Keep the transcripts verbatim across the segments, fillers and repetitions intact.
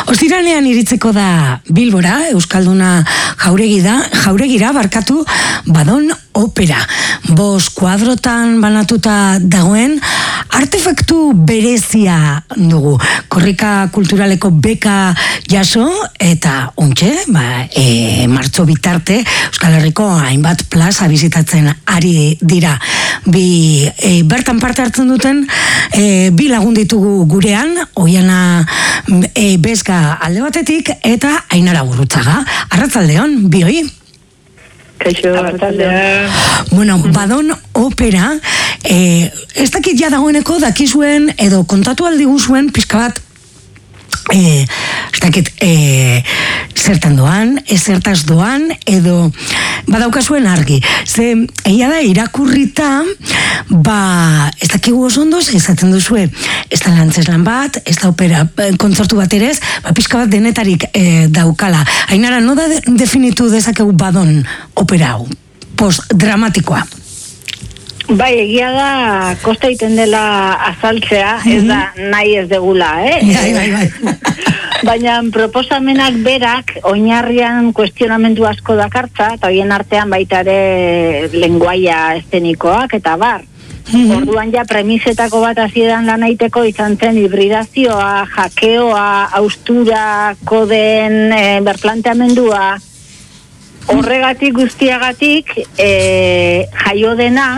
Ostiranean iritzeko da Bilbora, Euskalduna jauregi da, jauregira barkatu Badon Opera. Bos kuadrotan banatuta dagoen artefaktu berezia dugu. Korrika kulturaleko beka jaso eta ontxe, ba, e, martxo bitarte Euskal Herriko hainbat plaza bizitatzen ari dira. Bi, e, bertan parte hartzen duten e, bi lagun ditugu gurean, Oiana e, Bezga alde batetik eta Ainara Gurrutzaga. Arratsaldeon, bioi? Kaixo, arratsaldeon. Bueno, Badon Opera, eh, ez dakit ja dagoeneko dakizuen edo kontatu aldi guzuen pixka bat Eh, ez dakit eh, zertan doan, ez zertaz doan, edo badaukazuen argi. Ze, egia da, irakurrita, ba, ez dakigu oso ondoz, ezaten duzue, ez da lantzeslan bat, ez da opera, kontzertu bat ere ez, ba, pixka bat denetarik eh, daukala. Ainara, no da de, definitu dezakegu Badon Opera hau, post-dramatikoa? Bai, egia da, kosta egiten dela azaltzea, ez da nahi ez degula, eh? Bai, bai, bai. Baina proposamenak berak, oinarrian kuestionamendu asko dakartza, eta hoien artean baita ere lenguaia eszenikoak, eta bar. Mm-hmm. Orduan ja premisetako bat hasieran lan egiteko izan zen hibridazioa, jakeoa, austura, koden, e, berplanteamendua, horregatik guztiagatik e, jaio dena,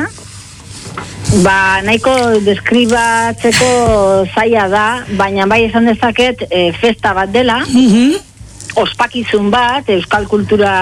ba, nahiko deskribatzeko zaila da, baina bai esan dezaket e, festa bat dela, mm-hmm. ospakizun bat, euskal kultura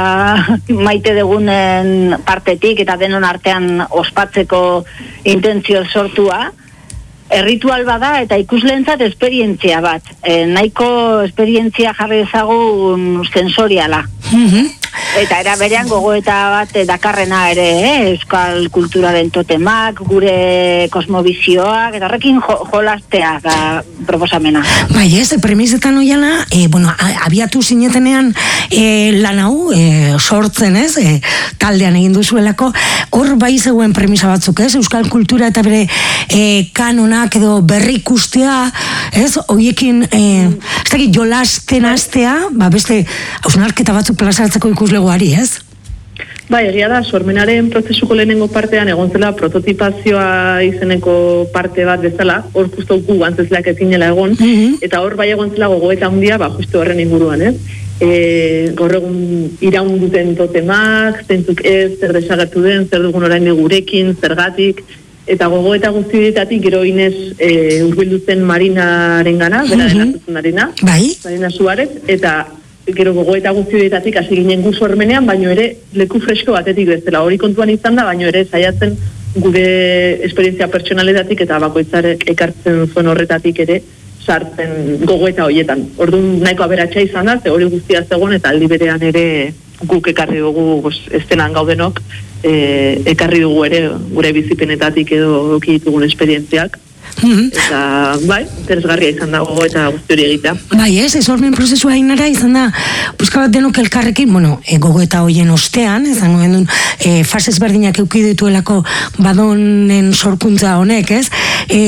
maite degunen partetik eta denon artean ospatzeko intentzio sortua, erritual bada eta ikusleentzat esperientzia bat, e, nahiko esperientzia jarri ezagun sensoriala. Mm-hmm. Eta era berean gogoeta bat dakarrena ere, eh? Euskal kulturaren totemak, gure kosmobizioak, eta horrekin jo, jolastea da proposamena. Bai, ez, premisetan Oiana, e, bueno, abiatu zinetenean e, lan hau, e, sortzen, ez, e, taldean egin duzuelako, hor bai zegoen premisa batzuk, ez, Euskal kultura eta bere e, kanonak edo berrikustea, ez, hoiekin, e, ez dakit, jolasten astea, ba, beste, hausnarketa batzuk plazaratzeko ikuslegoari, ez? Bai, egia da, sormenaren prozesuko lehenengo partean egon zela prototipazioa izeneko parte bat bezala, hor justo gu antzezleak ezinela egon, mm-hmm. eta hor bai egon zela gogoeta handia, ba, justo horren inguruan, ez? E, gaur egun iraun duten totemak, zentzuk ez, zer desagertu den, zer dugun orain gurekin, zergatik, eta gogoeta guztietatik gero Inez e, urbildu zen Marinaren gana, bera mm-hmm. den Marina, bai? Marina Suarez, eta gero gogoeta guztietatik hasi ginen gu sormenean, baino ere leku fresko batetik bezala. Hori kontuan izan da, baino ere saiatzen gure esperientzia pertsonaletatik eta bakoitzarek ekartzen zuen horretatik ere sartzen gogoeta horietan. Orduan nahiko aberatsa izan da, ze hori guztia zegoen eta aldi berean ere guk ekarri dugu estenan gaudenok, e, ekarri dugu ere gure bizipenetatik edo eduki ditugun esperientziak. Mm-hmm. Eta, bai, interesgarria izan da gogo eta guzti hori egitea. Bai, ez, ez hormen prozesua Ainara izan da, puzka bat denok elkarrekin, bueno, e, gogo eta hoien ostean, izango gendun, e, fasez berdinak euki dituelako Badonen sorkuntza honek, ez? E,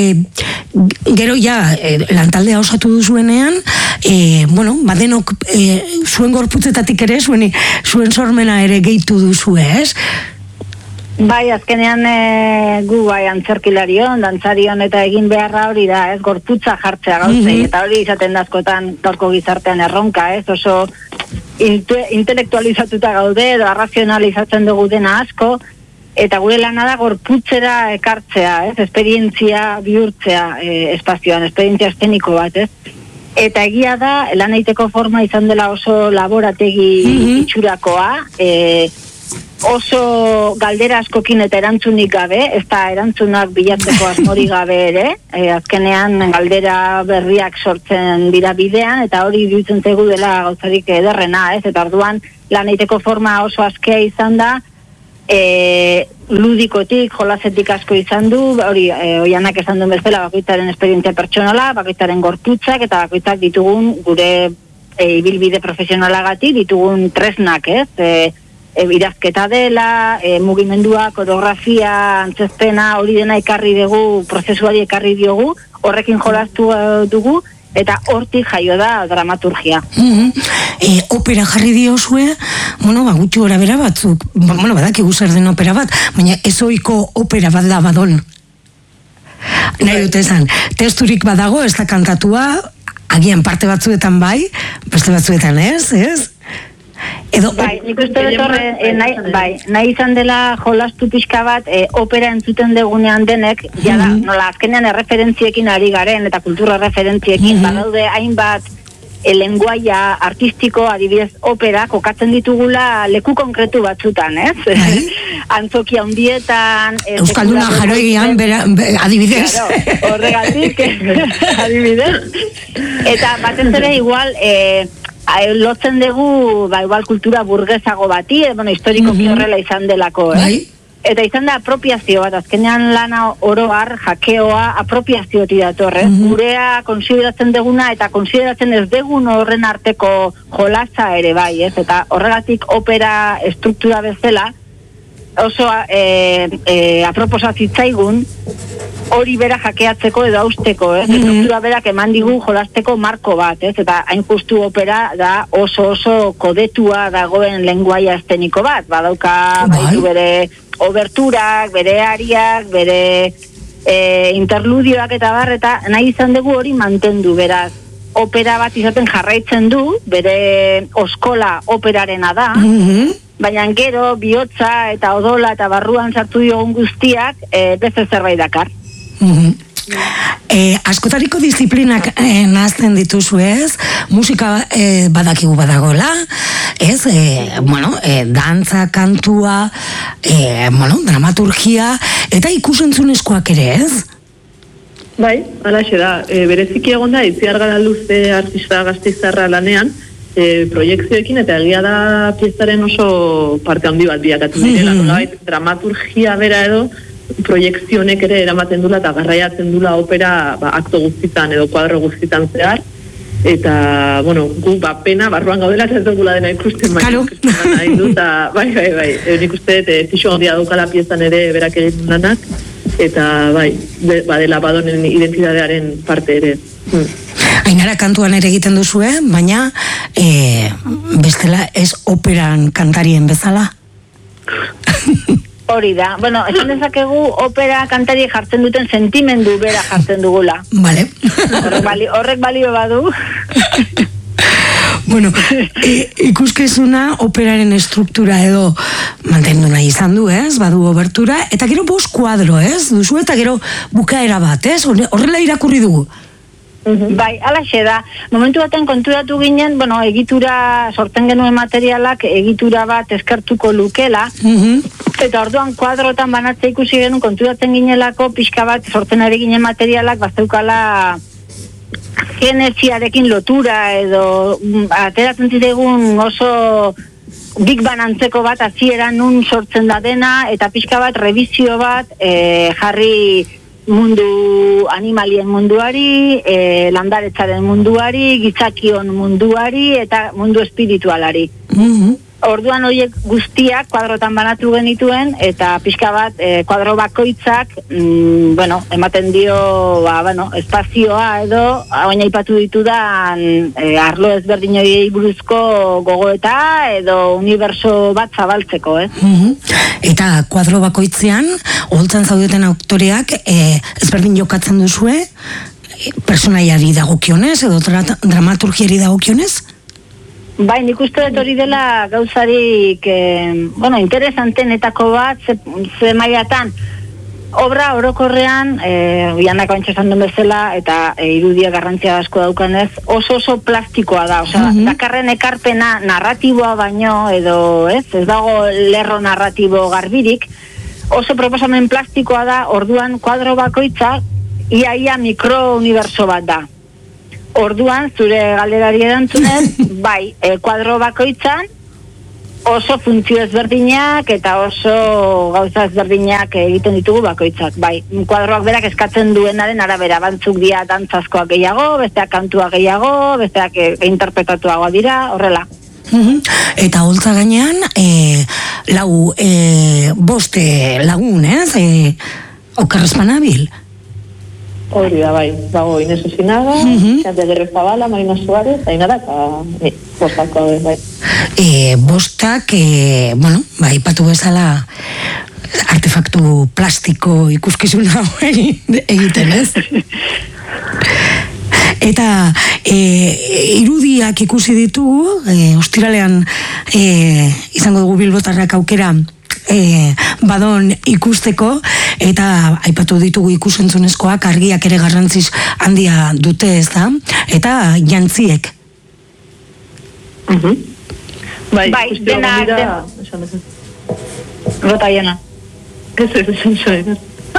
gero ja, e, lantaldea osatu duzuenean, e, bueno, badenok e, zuen gorputzetatik ere, zuen, zuen sormena ere gehitu duzue, ez? Bai, azkenean e, gu bai antzerkilarion, dantzarion eta egin beharra hori da, ez, gorputza jartzea gauzei, mm-hmm. eta hori izaten da askotan gaurko gizartean erronka, ez, oso inte, intelektualizatuta gaude, edo arrazionalizatzen dugu dena asko, eta gure lana da gorputzera ekartzea, ez, esperientzia bihurtzea e, espazioan, esperientzia eszeniko bat, ez. Eta egia da, lan egiteko forma izan dela oso laborategi mm-hmm. itxurakoa, e, oso galdera askokin eta erantzunik gabe, ez da erantzunak bilatzeko asmori gabe ere, e, azkenean galdera berriak sortzen dira bidean, eta hori iruditzen zaigu dela gauzarik ederrena, ez, eta orduan lan egiteko forma oso askea izan da, e, ludikotik, jolasetik asko izan du, hori, e, Oianak esan duen bezala, bakoitzaren esperientzia pertsonala, bakoitzaren gorputzak, eta bakoitzak ditugun gure e, ibilbide profesionalagatik, ditugun tresnak, ez, e, E, idazketa dela, e, mugimendua, koreografia, antzezpena, hori dena ekarri dugu, prozesuari ekarri diogu, horrekin jolastu dugu, eta hortik jaio da dramaturgia. Mm-hmm. E, opera jarri diozue, bueno, ba, gutxi gora bera batzuk, ba, bueno, badakigu zer den opera bat, baina ezoiko opera bat da badon. Nahi dute esan, testurik badago, ez da kantatua, agian parte batzuetan bai, beste batzuetan ez, ez? Edo, bai, nik uste dut horre, e, nahi, bai, nahi izan dela jolastu pixka bat, e, opera entzuten degunean denek, jada, mm-hmm. nola, azkenean erreferentziekin ari garen, eta kultura referentziekin, mm-hmm. badaude hainbat, e, lenguaia artistiko, adibidez, opera, kokatzen ditugula leku konkretu batzutan, ez? Bai. Antzoki handietan... E, Euskalduna jaroegian, be, adibidez. Claro, horregatik, adibidez. Eta batez ere igual... E, lotzen dugu, ba, igual kultura burgesago bati, e, bueno, historiko mm-hmm. horrela izan delako, eh? Bai. Eta izan da apropiazio bat, azkenean lana oroar, jakeoa, apropiaziotik datorre. Mm-hmm. Gurea konsideratzen deguna eta konsideratzen ez degun horren arteko jolasa ere bai, ez? Eta horregatik opera estruktura bezala, oso e, e, aproposa zitzaigun, hori bera jakeatzeko edo austeko, ez? Mm-hmm. Estruktura berak eman digu jolasteko marko bat, ez? Eta hain justu opera da oso oso kodetua dagoen lenguaia esteniko bat, badauka baitu bere oberturak, bere ariak, bere e, interludioak eta bar, eta nahi izan dugu hori mantendu, beraz. Opera bat izaten jarraitzen du, bere oskola operarena da, mm-hmm. baina gero bihotza eta odola eta barruan sartu diogun guztiak e, beste zerbait dakar. Mm-hmm. E, askotariko disiplinak e, nahazten dituzu ez, musika e, badakigu badagola, ez, e, bueno, e, dantza, kantua, e, bueno, dramaturgia, eta ikusentzunezkoak ere ez? Bai, alaxe da, e, bereziki egon da, Itziar Garaluze artista Gasteiztarra lanean, e, proiektzioekin, eta egia da piezaren oso parte handi bat biakatu direla, mm-hmm. nolabait, dramaturgia bera edo, proiektzionek ere eramaten dula eta garraiatzen dula opera ba, akto guztitan edo kuadro guztitan zehar, eta, bueno, gu ba, pena, barruan gaudela ez dugula dena ikusten, baina ikusten nahi du, eta bai, bai, bai, nik uste, e, pixo handia dukala piezan ere berak egin lanak, eta bai, be, badela badonen identitatearen parte ere. Hmm. Ainara kantuan ere egiten duzue, baina e, bestela ez operan kantarien bezala? Hori da. Bueno, esan dezakegu opera kantari jartzen duten sentimendu bera jartzen dugula. Vale. Horrek, bali, horrek balio badu. Bueno, e, ikuskizuna operaren estruktura edo mantendu nahi izan du, ez? Badu obertura, eta gero bost kuadro, ez? Duzu eta gero bukaera bat, ez? Horrela irakurri dugu. Mm-hmm. Bai, alaxe da. Momentu baten konturatu ginen, bueno, egitura, sorten genuen materialak, egitura bat eskertuko lukela, mm-hmm. eta orduan kuadrotan banatzea ikusi genuen konturatzen ginelako, pixka bat sorten ari ginen materialak, bazeukala genesiarekin lotura, edo ateratzen zidegun oso Big Bang antzeko bat, hasieran nun sortzen da dena, eta pixka bat, revizio bat, e, jarri mundu animalien munduari, e, landaretzaren munduari, gitzakion munduari eta mundu espiritualari. Mm-hmm. Orduan horiek guztiak kuadrotan banatu genituen eta pixka bat e, kuadro bakoitzak mm, bueno, ematen dio ba, bueno, espazioa edo baina ipatu ditudan e, arlo ezberdinoi buruzko gogoeta edo uniberso bat zabaltzeko, eh? Mm-hmm. Eta kuadro bakoitzean oholtzan zaudeten autoreak e, ezberdin jokatzen duzue personaiari dagokionez edo tra- dramaturgiari dagokionez? Bai, nik uste dut hori dela gauzarik, eh, bueno, interesantenetako bat, ze, ze mailatan, obra orokorrean, eh, Ianak bantxe esan duen bezala, eta eh, irudia garrantzia asko daukanez, oso oso plastikoa da, osea, mm-hmm. dakarren ekarpena narratiboa baino, edo, ez, ez dago lerro narratibo garbirik, oso proposamen plastikoa da, orduan kuadro bakoitza, ia ia mikrouniberso bat da. Orduan, zure galderari erantzunez, bai, e, kuadro bakoitzan oso funtzio ezberdinak eta oso gauza ezberdinak egiten ditugu bakoitzak. Bai, kuadroak berak eskatzen duenaren arabera, bantzuk dira dantzazkoak gehiago, besteak kantua gehiago, besteak e, interpretatuagoa dira, horrela. Mm-hmm. Eta holtza gainean, e, lau, e, boste lagun, ez? E, Okerrezpanabil? Hori da, bai, dago Inés Osinaga, Mhm. Xante Aguirre Zabala, Marina Suárez, Ainara, eta ni, bostako, bai. E, bostak, e, bueno, bai, patu bezala artefaktu plastiko ikuskizun hau egiten, ez? Eta e, irudiak ikusi ditugu, e, ostiralean e, izango dugu bilbotarrak aukera e, badon ikusteko, eta aipatu ditugu ikusentzunezkoak, argiak ere garrantziz handia dute, ez da? Eta jantziek. Mhm. Bai, Bai, ikusi dena- egon dira, dena- esan esan. Gota jena. Ez ez esan esan.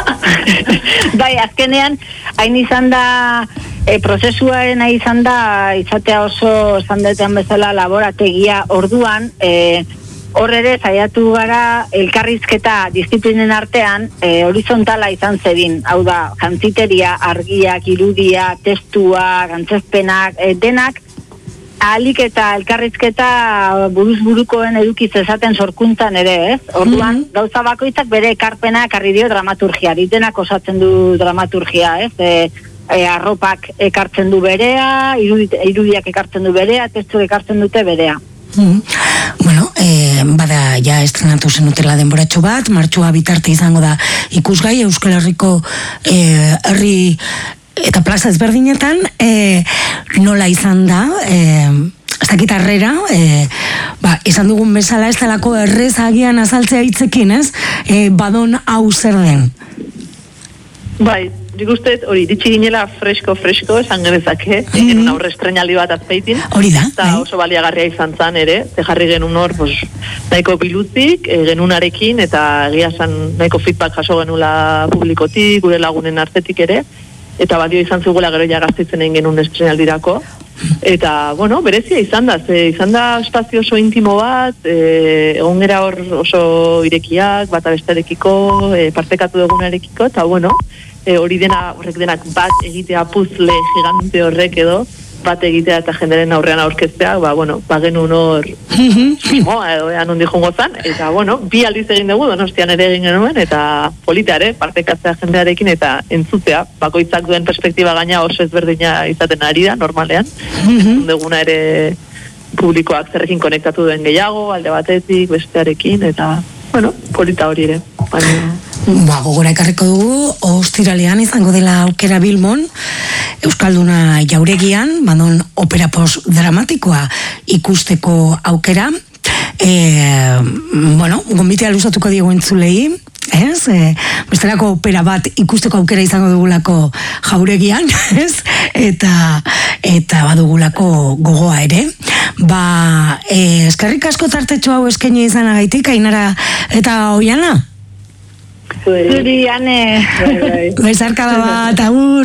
Bai, azkenean, hain izan da, e, prozesuaren hain izan da, izatea oso, esan detean bezala, laborategia orduan, e, hor ere, saiatu gara, elkarrizketa disiplinen artean, e, horizontala izan zedin, hau da, jantziteria, argiak, irudia, testua, gantzezpenak, e, denak, ahalik eta elkarrizketa buruz burukoen edukiz esaten sorkuntzan ere, ez? Orduan, Mhm. gauza bakoitzak bere ekarpena ekarri dio dramaturgiari, denak osatzen du dramaturgia, ez? E, e, arropak ekartzen du berea, irudi, irudiak ekartzen du berea, testuak ekartzen dute berea. Mm. Bueno, eh, bada ja estrenatu zenutela denboratxo bat, martxoa bitarte izango da ikusgai Euskal Herriko eh, herri eta plaza ezberdinetan, eh, nola izan da, eh, ez dakit harrera, eh, ba, izan dugun bezala ez delako errez agian azaltzea hitzekin, ez? Eh, badon hau zer den. Bai, nik uste hori, ditxi ginela fresko-fresko esan genezake, Mhm. genuen aurre estrenaldi bat azpeitin. Hori da, Eta bai. oso baliagarria izan zan ere, ze jarri genuen hor, pues, nahiko biluzik, e, genunarekin, eta egia esan nahiko feedback jaso genula publikotik, gure lagunen artetik ere, eta balio izan zugula gero ja gaztitzen egin genuen estrenaldirako. Eta, bueno, berezia izan da, ze izan da espazio oso intimo bat, e, egon gera hor oso irekiak, bata bestarekiko, e, partekatu dugunarekiko, eta bueno, e, hori dena, horrek denak bat egitea puzle gigante horrek edo, bat egitea eta jenderen aurrean aurkeztea, ba, bueno, ba genuen hor mimoa edo ean hondi jongo zan, eta, bueno, bi aldiz egin dugu, Donostian ere egin genuen, eta politeare, partekatzea jendearekin eta entzutea, bakoitzak duen perspektiba gaina oso ezberdina izaten ari da, normalean, entzun duguna ere publikoak zerrekin konektatu duen gehiago, alde batetik, bestearekin, eta, bueno, polita hori ere, baina... Ba, gogora ekarriko dugu, ostiralean izango dela aukera Bilbon, Euskalduna jauregian, badon opera post dramatikoa ikusteko aukera. E, bueno, gonbitea luzatuko diego entzulei, ez? E, bestelako opera bat ikusteko aukera izango dugulako jauregian, ez? Eta, eta badugulako gogoa ere. Ba, e, eskerrik asko tartetxo hau eskaini izanagaitik, Ainara eta Oiana? Zuri, ane. Besarkada bat, agur!